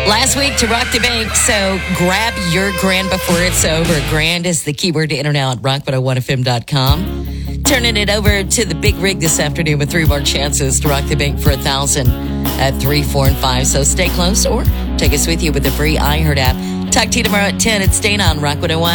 Last week to rock the bank, so grab your grand before it's over. Grand is the keyword to enter now at rock101fm.com. Turning it over to the big rig this afternoon with 3 more chances to rock the bank for $1,000 at 3, 4, and 5. So stay close or take us with you with the free iHeart app. Talk to you tomorrow at 10. It's Dana on Rock 101.